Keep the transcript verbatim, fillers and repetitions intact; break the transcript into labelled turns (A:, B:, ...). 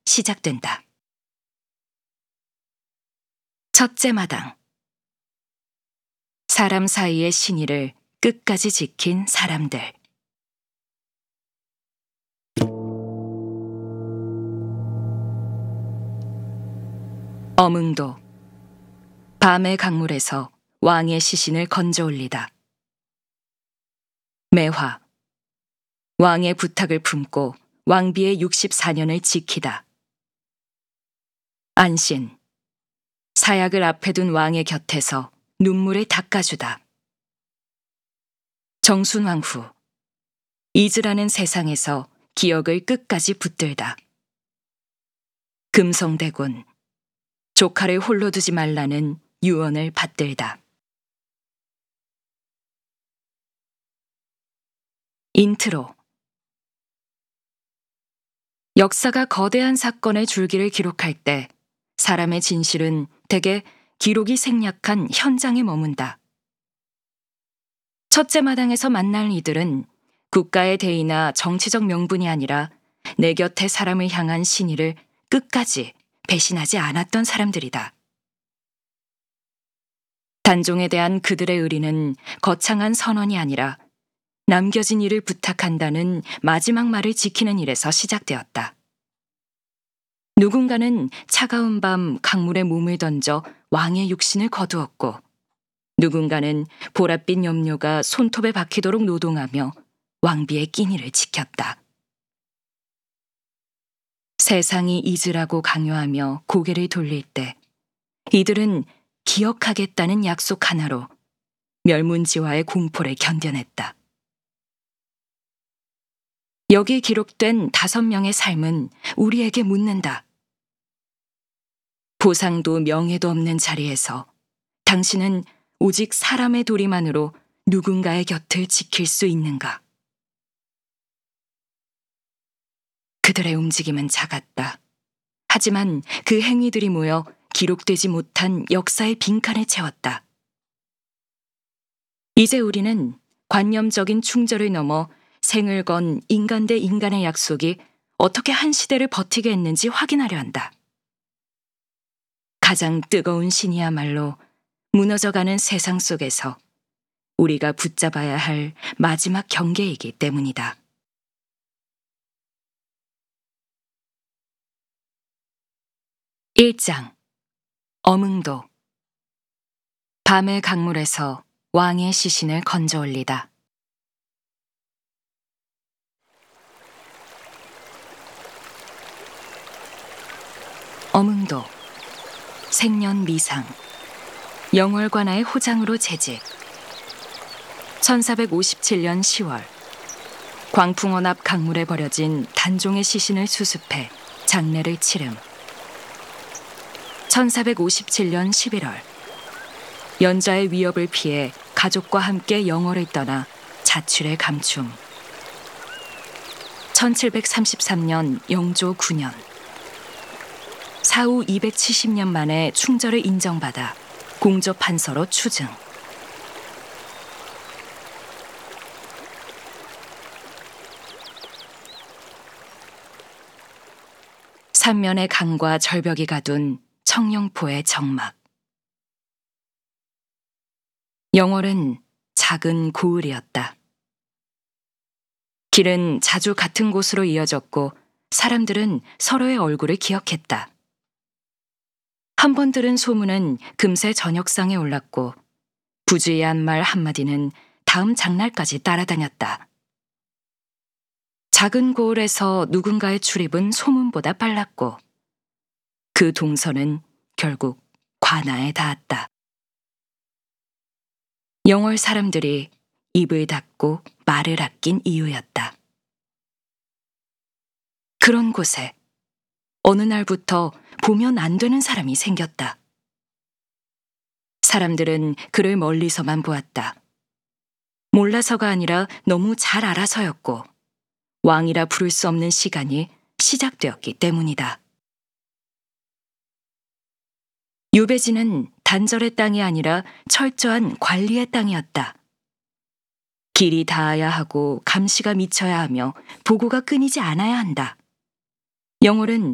A: 시작된다. 첫째 마당. 사람 사이의 신의를 끝까지 지킨 사람들. 어몽도. 밤의 강물에서 왕의 시신을 건져 올리다. 매화. 왕의 부탁을 품고 왕비의 육십사 년을 지키다. 안신. 사약을 앞에 둔 왕의 곁에서 눈물을 닦아주다. 정순왕후. 잊으라는 세상에서 기억을 끝까지 붙들다. 금성대군. 조카를 홀로 두지 말라는 유언을 받들다. 인트로. 역사가 거대한 사건의 줄기를 기록할 때 사람의 진실은 대개 기록이 생략한 현장에 머문다. 첫째 마당에서 만날 이들은 국가의 대의나 정치적 명분이 아니라 내 곁의 사람을 향한 신의를 끝까지 배신하지 않았던 사람들이다. 단종에 대한 그들의 의리는 거창한 선언이 아니라 남겨진 일을 부탁한다는 마지막 말을 지키는 일에서 시작되었다. 누군가는 차가운 밤 강물에 몸을 던져 왕의 육신을 거두었고, 누군가는 보랏빛 염료가 손톱에 박히도록 노동하며 왕비의 끼니를 지켰다. 세상이 잊으라고 강요하며 고개를 돌릴 때 이들은 기억하겠다는 약속 하나로 멸문지화의 공포를 견뎌냈다. 여기 기록된 다섯 명의 삶은 우리에게 묻는다. 보상도 명예도 없는 자리에서 당신은 오직 사람의 도리만으로 누군가의 곁을 지킬 수 있는가? 그들의 움직임은 작았다. 하지만 그 행위들이 모여 기록되지 못한 역사의 빈칸을 채웠다. 이제 우리는 관념적인 충절을 넘어 생을 건 인간 대 인간의 약속이 어떻게 한 시대를 버티게 했는지 확인하려 한다. 가장 뜨거운 신이야말로 무너져가는 세상 속에서 우리가 붙잡아야 할 마지막 경계이기 때문이다. 일 장. 어몽도. 밤의 강물에서 왕의 시신을 건져 올리다. 어몽도. 생년 미상. 영월관아의 호장으로 재직. 천사백오십칠 년 시월. 광풍원 앞 강물에 버려진 단종의 시신을 수습해 장례를 치름. 천사백오십칠 년 십일월. 연자의 위협을 피해 가족과 함께 영월을 떠나 자출의 감춤. 천칠백삼십삼 년 영조 구 년. 사후 이백칠십 년 만에 충절을 인정받아 공조판서로 추증. 삼면의 강과 절벽이 가둔 청룡포의 정막. 영월은 작은 고을이었다. 길은 자주 같은 곳으로 이어졌고 사람들은 서로의 얼굴을 기억했다. 한 번 들은 소문은 금세 전역상에 올랐고 부주의한 말 한마디는 다음 장날까지 따라다녔다. 작은 고을에서 누군가의 출입은 소문보다 빨랐고 그 동선은 결국 관아에 닿았다. 영월 사람들이 입을 닫고 말을 아낀 이유였다. 그런 곳에 어느 날부터 보면 안 되는 사람이 생겼다. 사람들은 그를 멀리서만 보았다. 몰라서가 아니라 너무 잘 알아서였고 왕이라 부를 수 없는 시간이 시작되었기 때문이다. 유배지는 단절의 땅이 아니라 철저한 관리의 땅이었다. 길이 닿아야 하고 감시가 미쳐야 하며 보고가 끊이지 않아야 한다. 영월은